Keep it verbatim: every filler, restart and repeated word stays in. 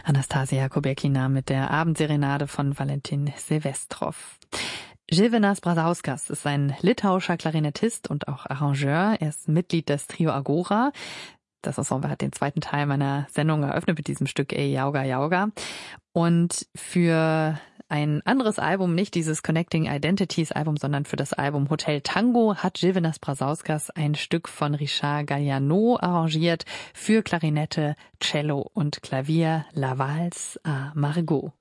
Anastasia Kubekina mit der Abendserenade von Valentin Silvestrov. Žilvinas Brazauskas ist ein litauischer Klarinettist und auch Arrangeur. Er ist Mitglied des Trio Agora. Das Ensemble hat den zweiten Teil meiner Sendung eröffnet mit diesem Stück Ey Jauga Jauga. Und für ein anderes Album, nicht dieses Connecting Identities Album, sondern für das Album Hotel Tango hat Žilvinas Brazauskas ein Stück von Richard Galliano arrangiert für Klarinette, Cello und Klavier, La Valse à Margot.